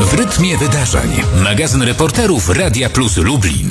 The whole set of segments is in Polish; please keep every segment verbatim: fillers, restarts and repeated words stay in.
W rytmie wydarzeń. Magazyn reporterów Radia Plus Lublin.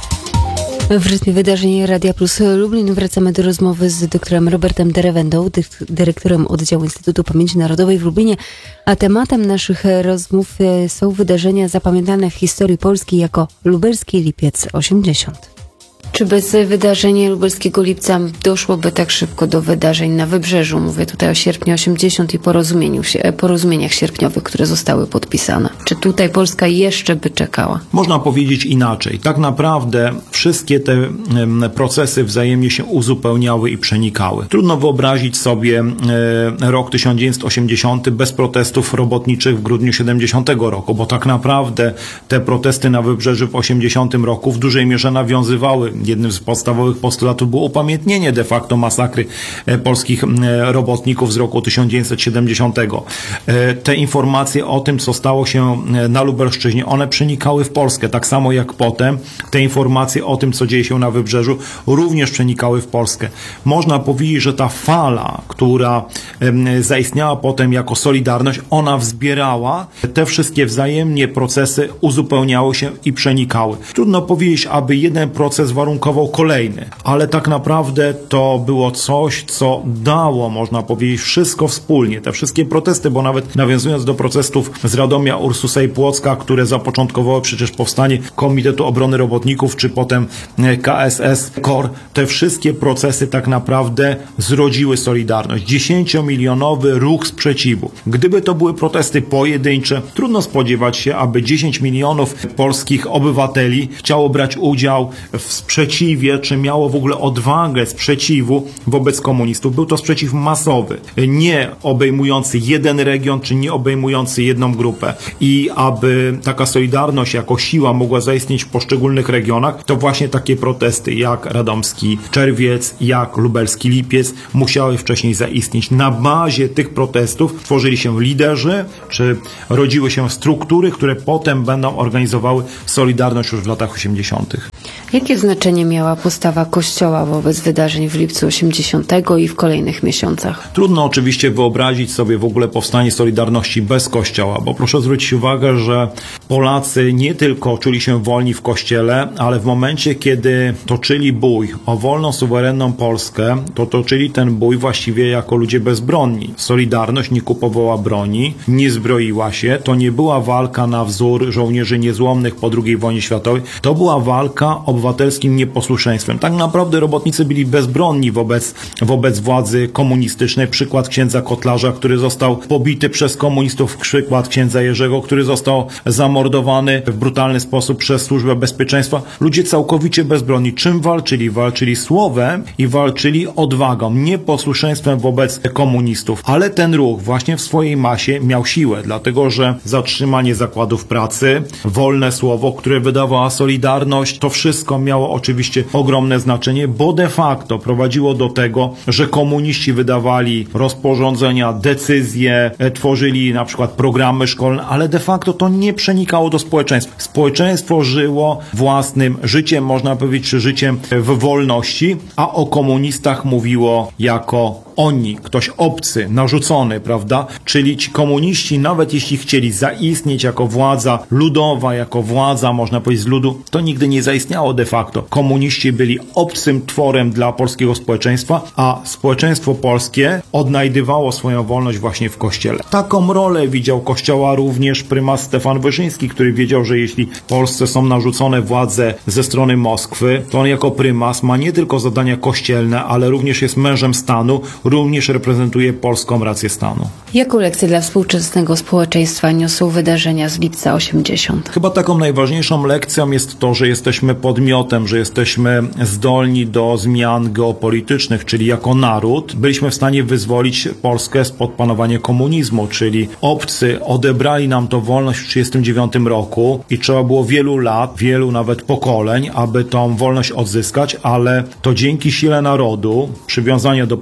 W rytmie wydarzeń Radia Plus Lublin wracamy do rozmowy z doktorem Robertem Derewendą, dyrektorem Oddziału Instytutu Pamięci Narodowej w Lublinie, a tematem naszych rozmów są wydarzenia zapamiętane w historii Polski jako Lubelski Lipiec osiemdziesiąt. Czy bez wydarzeń Lubelskiego Lipca doszłoby tak szybko do wydarzeń na Wybrzeżu? Mówię tutaj o sierpniu osiemdziesiąt i porozumieniu, porozumieniach sierpniowych, które zostały podpisane. Czy tutaj Polska jeszcze by czekała? Można powiedzieć inaczej. Tak naprawdę wszystkie te procesy wzajemnie się uzupełniały i przenikały. Trudno wyobrazić sobie rok tysiąc dziewięćset osiemdziesiąty bez protestów robotniczych w grudniu siedemdziesiątego roku, bo tak naprawdę te protesty na Wybrzeżu w osiemdziesiątym roku w dużej mierze nawiązywały. Jednym z podstawowych postulatów było upamiętnienie de facto masakry polskich robotników z roku tysiąc dziewięćset siedemdziesiątego. Te informacje o tym, co stało się na Lubelszczyźnie, one przenikały w Polskę, tak samo jak potem te informacje o tym, co dzieje się na Wybrzeżu, również przenikały w Polskę. Można powiedzieć, że ta fala, która zaistniała potem jako Solidarność, ona wzbierała, te wszystkie wzajemnie procesy uzupełniały się i przenikały. Trudno powiedzieć, aby jeden proces warunkował kolejny, ale tak naprawdę to było coś, co dało, można powiedzieć, wszystko wspólnie. Te wszystkie protesty, bo nawet nawiązując do protestów z Radomia, Ursusa i Płocka, które zapoczątkowały przecież powstanie Komitetu Obrony Robotników, czy potem K S S, K O R, te wszystkie procesy tak naprawdę zrodziły Solidarność. Dziesięciomilionowy ruch sprzeciwu. Gdyby to były protesty pojedyncze, trudno spodziewać się, aby dziesięć milionów polskich obywateli chciało brać udział w sprzeciwie, czy miało w ogóle odwagę sprzeciwu wobec komunistów. Był to sprzeciw masowy, nie obejmujący jeden region, czy nie obejmujący jedną grupę. I aby taka Solidarność jako siła mogła zaistnieć w poszczególnych regionach, to właśnie takie protesty jak Radomski Czerwiec, jak Lubelski Lipiec musiały wcześniej zaistnieć. Na bazie tych protestów tworzyli się liderzy, czy rodziły się struktury, które potem będą organizowały Solidarność już w latach osiemdziesiątych. Jakie znaczenie miała postawa Kościoła wobec wydarzeń w lipcu osiemdziesiątego i w kolejnych miesiącach? Trudno oczywiście wyobrazić sobie w ogóle powstanie Solidarności bez Kościoła, bo proszę zwrócić uwagę, że Polacy nie tylko czuli się wolni w Kościele, ale w momencie, kiedy toczyli bój o wolną, suwerenną Polskę, to toczyli ten bój właściwie jako ludzie bezbronni. Solidarność nie kupowała broni, nie zbroiła się, to nie była walka na wzór żołnierzy niezłomnych po drugiej wojnie światowej, to była walka obywatelskim nieposłuszeństwem. Tak naprawdę robotnicy byli bezbronni wobec, wobec władzy komunistycznej. Przykład księdza Kotlarza, który został pobity przez komunistów, przykład księdza Jerzego, który został zamordowany w brutalny sposób przez Służbę Bezpieczeństwa. Ludzie całkowicie bezbronni. Czym walczyli? Walczyli słowem i walczyli odwagą, nieposłuszeństwem wobec komunistów. Ale ten ruch właśnie w swojej masie miał siłę, dlatego że zatrzymanie zakładów pracy, wolne słowo, które wydawała Solidarność, to wszystko miało oczywiście ogromne znaczenie, bo de facto prowadziło do tego, że komuniści wydawali rozporządzenia, decyzje, tworzyli na przykład programy szkolne, ale de facto to nie przenikało do społeczeństwa. Społeczeństwo żyło własnym życiem, można powiedzieć, czy życiem w wolności, a o komunistach mówiło jako oni, ktoś obcy, narzucony, prawda? Czyli ci komuniści, nawet jeśli chcieli zaistnieć jako władza ludowa, jako władza, można powiedzieć, z ludu, to nigdy nie zaistniało de facto. Komuniści byli obcym tworem dla polskiego społeczeństwa, a społeczeństwo polskie odnajdywało swoją wolność właśnie w Kościele. Taką rolę widział Kościoła również prymas Stefan Wyszyński, który wiedział, że jeśli w Polsce są narzucone władze ze strony Moskwy, to on jako prymas ma nie tylko zadania kościelne, ale również jest mężem stanu, również reprezentuje polską rację stanu. Jaką lekcję dla współczesnego społeczeństwa niosą wydarzenia z lipca osiemdziesiątego? Chyba taką najważniejszą lekcją jest to, że jesteśmy podmiotem, że jesteśmy zdolni do zmian geopolitycznych, czyli jako naród byliśmy w stanie wyzwolić Polskę spod panowania komunizmu, czyli obcy odebrali nam to wolność w tysiąc dziewięćset trzydziestym dziewiątym roku i trzeba było wielu lat, wielu nawet pokoleń, aby tą wolność odzyskać, ale to dzięki sile narodu, przywiązania do polskiej kultury,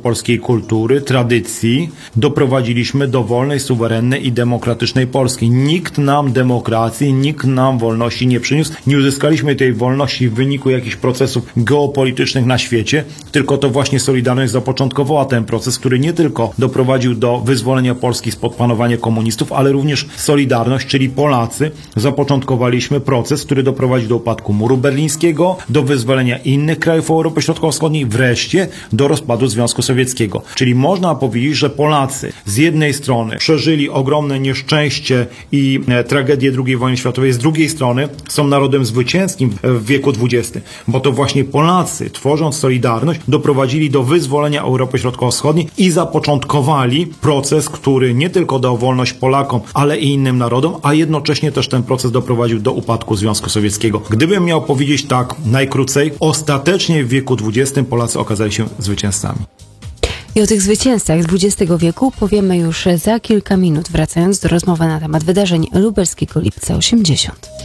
kultury, tradycji doprowadziliśmy do wolnej, suwerennej i demokratycznej Polski. Nikt nam demokracji, nikt nam wolności nie przyniósł. Nie uzyskaliśmy tej wolności w wyniku jakichś procesów geopolitycznych na świecie, tylko to właśnie Solidarność zapoczątkowała ten proces, który nie tylko doprowadził do wyzwolenia Polski spod panowania komunistów, ale również Solidarność, czyli Polacy, zapoczątkowaliśmy proces, który doprowadził do upadku muru berlińskiego, do wyzwolenia innych krajów Europy Środkowo-Wschodniej, wreszcie do rozpadu Związku Sowieckiego. Czyli można powiedzieć, że Polacy z jednej strony przeżyli ogromne nieszczęście i e, tragedię drugiej wojny światowej, z drugiej strony są narodem zwycięskim w wieku dwudziestym, bo to właśnie Polacy, tworząc Solidarność, doprowadzili do wyzwolenia Europy Środkowo-Wschodniej i zapoczątkowali proces, który nie tylko dał wolność Polakom, ale i innym narodom, a jednocześnie też ten proces doprowadził do upadku Związku Sowieckiego. Gdybym miał powiedzieć tak najkrócej, ostatecznie w wieku dwudziestym Polacy okazali się zwycięzcami. I o tych zwycięzcach dwudziestego wieku powiemy już za kilka minut, wracając do rozmowy na temat wydarzeń lubelskiego Lipca osiemdziesiąt.